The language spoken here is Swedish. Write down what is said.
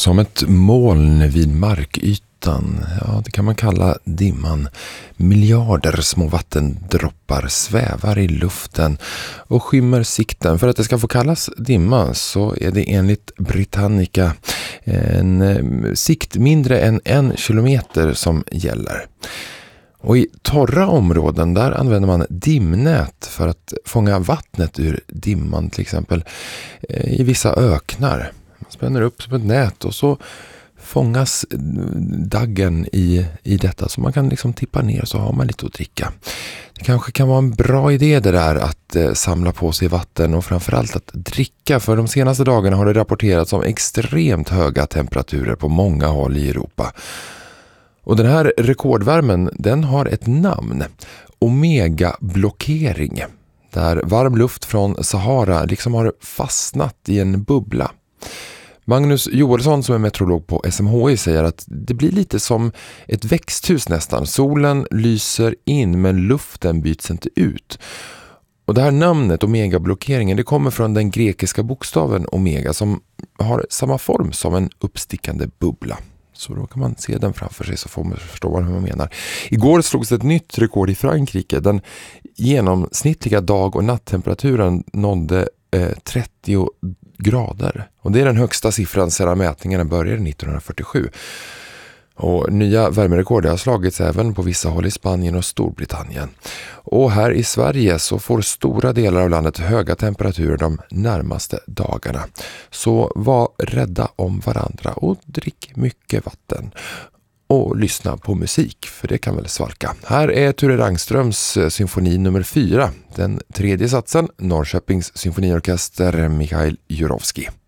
Som ett moln vid markytan, ja, det kan man kalla dimman. Miljarder små vattendroppar svävar i luften och skymmer sikten. För att det ska få kallas dimma så är det enligt Britannica en sikt mindre än 1 kilometer som gäller. Och i torra områden där använder man dimnät för att fånga vattnet ur dimman, till exempel i vissa öknar. Man spänner upp som ett nät och så fångas daggen i detta så man kan liksom tippa ner så har man lite att dricka. Det kanske kan vara en bra idé det där att samla på sig vatten och framförallt att dricka, för de senaste dagarna har det rapporterats om extremt höga temperaturer på många håll i Europa. Och den här rekordvärmen, den har ett namn, omegablockering, där varm luft från Sahara liksom har fastnat i en bubbla. Magnus Joelsson som är meteorolog på SMHI säger att det blir lite som ett växthus nästan. Solen lyser in men luften byts inte ut. Och det här namnet, omegablockeringen, det kommer från den grekiska bokstaven omega som har samma form som en uppstickande bubbla. Så då kan man se den framför sig så får man förstå vad man menar. Igår slogs ett nytt rekord i Frankrike. Den genomsnittliga dag- och natttemperaturen nådde 30 grader. Och det är den högsta siffran sedan mätningarna började 1947. Och nya värmerekord har slagits även på vissa håll i Spanien och Storbritannien. Och här i Sverige så får stora delar av landet höga temperaturer de närmaste dagarna. Så var rädda om varandra och drick mycket vatten. Och lyssna på musik, för det kan väl svalka. Här är Ture Rangströms symfoni nummer 4. Den tredje satsen, Norrköpings symfoniorkester, Mikhail Jurovskij.